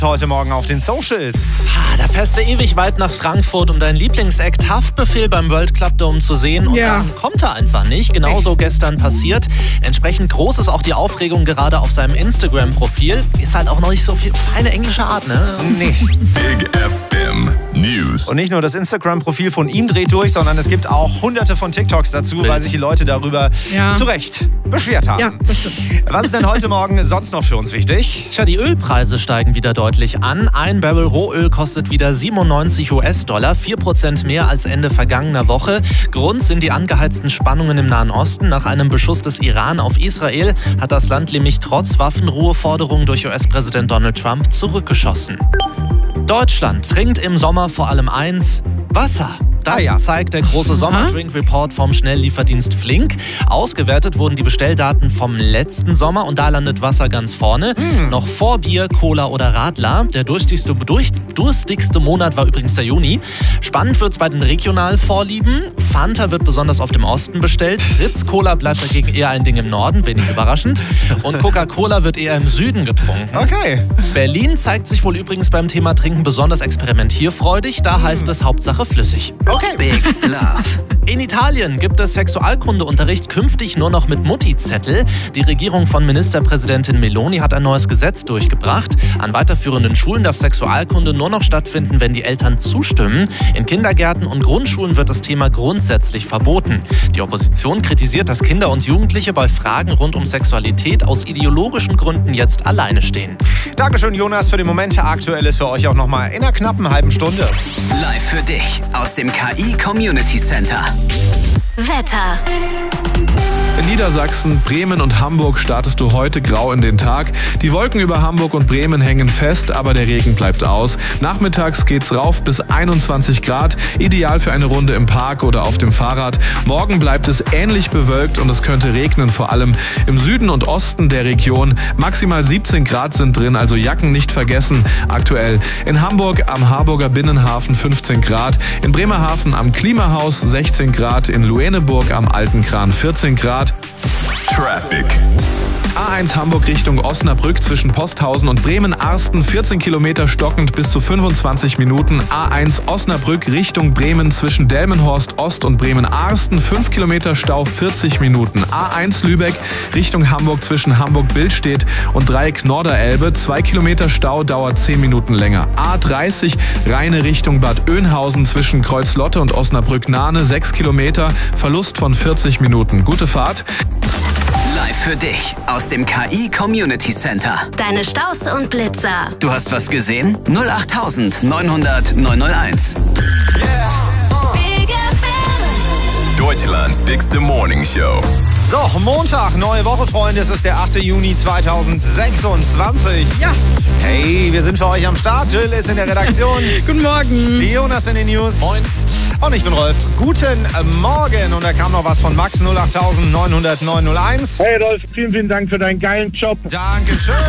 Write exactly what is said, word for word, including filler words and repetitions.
Heute Morgen auf den Socials. Ah, da fährst du ewig weit nach Frankfurt, um deinen Lieblingsact Haftbefehl beim World Club Dome zu sehen. Und Ja. dann kommt er einfach nicht. Genauso gestern passiert. Entsprechend groß ist auch die Aufregung gerade auf seinem Instagram-Profil. Ist halt auch noch nicht so viel feine englische Art, ne? Nee. Big F M News. Und nicht nur das Instagram-Profil von ihm dreht durch, sondern es gibt auch hunderte von TikToks dazu, Bild. weil sich die Leute darüber Ja. zu Recht beschwert haben. Ja, das stimmt. Was ist denn heute Morgen sonst noch für uns wichtig? Tja, die Ölpreise steigen wieder deutlich an. Ein Barrel Rohöl kostet wieder siebenundneunzig US-Dollar, vier Prozent mehr als Ende vergangener Woche. Grund sind die angeheizten Spannungen im Nahen Osten. Nach einem Beschuss des Iran auf Israel hat das Land nämlich trotz Waffenruheforderungen durch U S-Präsident Donald Trump zurückgeschossen. Deutschland trinkt im Sommer vor allem eins: Wasser. Das Ah ja. zeigt der große Sommerdrink-Report vom Schnelllieferdienst Flink. Ausgewertet wurden die Bestelldaten vom letzten Sommer und da landet Wasser ganz vorne. Hm. Noch vor Bier, Cola oder Radler. Der durstigste, durch, durstigste Monat war übrigens der Juni. Spannend wird's bei den Regionalvorlieben. Fanta wird besonders auf dem Osten bestellt. Fritz Cola bleibt dagegen eher ein Ding im Norden, wenig überraschend. Und Coca-Cola wird eher im Süden getrunken. Okay. Berlin zeigt sich wohl übrigens beim Thema Trinken besonders experimentierfreudig. Da heißt es Hauptsache flüssig. Okay. Big Love. In Italien gibt es Sexualkundeunterricht künftig nur noch mit Mutti-Zettel. Die Regierung von Ministerpräsidentin Meloni hat ein neues Gesetz durchgebracht. An weiterführenden Schulen darf Sexualkunde nur noch stattfinden, wenn die Eltern zustimmen. In Kindergärten und Grundschulen wird das Thema grundsätzlich verboten. Die Opposition kritisiert, dass Kinder und Jugendliche bei Fragen rund um Sexualität aus ideologischen Gründen jetzt alleine stehen. Dankeschön, Jonas, für den Moment. Aktuell ist für euch auch nochmal in einer knappen halben Stunde. Live für dich aus dem K I Community Center. Wetter. In Niedersachsen, Bremen und Hamburg startest du heute grau in den Tag. Die Wolken über Hamburg und Bremen hängen fest, aber der Regen bleibt aus. Nachmittags geht's rauf bis einundzwanzig Grad, ideal für eine Runde im Park oder auf dem Fahrrad. Morgen bleibt es ähnlich bewölkt und es könnte regnen, vor allem im Süden und Osten der Region. Maximal siebzehn Grad sind drin, also Jacken nicht vergessen. Aktuell in Hamburg am Harburger Binnenhafen fünfzehn Grad, in Bremerhaven am Klimahaus sechzehn Grad, in Lueneburg am Alten Kran vierzehn Grad. Traffic. A eins Hamburg Richtung Osnabrück zwischen Posthausen und Bremen-Arsten vierzehn Kilometer stockend bis zu fünfundzwanzig Minuten. A eins Osnabrück Richtung Bremen zwischen Delmenhorst Ost und Bremen-Arsten fünf Kilometer Stau vierzig Minuten. A eins Lübeck Richtung Hamburg zwischen Hamburg-Billstedt und Dreieck Norderelbe zwei Kilometer Stau, dauert zehn Minuten länger. A dreißig Rheine Richtung Bad Oeynhausen zwischen Kreuzlotte und Osnabrück-Nahne sechs Kilometer, Verlust von vierzig Minuten. Gute Fahrt. Live für dich aus dem K I Community Center. Deine Staus und Blitzer. Du hast was gesehen? null acht neun null null neun null eins. Big F M. Deutschlands bigste Morning Show. So, Montag, neue Woche, Freunde. Es ist der achte Juni zweitausendsechsundzwanzig. Ja, Hey, wir sind für euch am Start. Jill ist in der Redaktion. guten Morgen. Jonas in den News. Moin. Und ich bin Rolf. Guten Morgen. Und da kam noch was von Max null acht neun null null neun null eins. Hey Rolf, vielen, vielen Dank für deinen geilen Job. Dankeschön.